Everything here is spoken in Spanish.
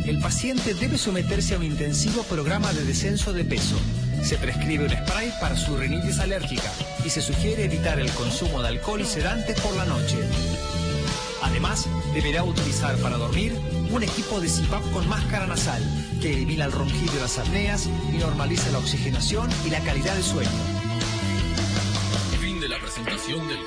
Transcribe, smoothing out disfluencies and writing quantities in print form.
El paciente debe someterse a un intensivo programa de descenso de peso. Se prescribe un spray para su rinitis alérgica y se sugiere evitar el consumo de alcohol y sedantes por la noche. Además, deberá utilizar para dormir un equipo de CPAP con máscara nasal que elimina el ronquido y las apneas y normaliza la oxigenación y la calidad de sueño. Fin de la presentación del